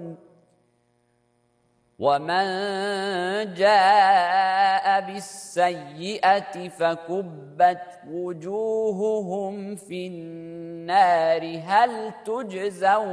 ومن جاء بالسيئة فكبت وجوههم في النار هل تجزون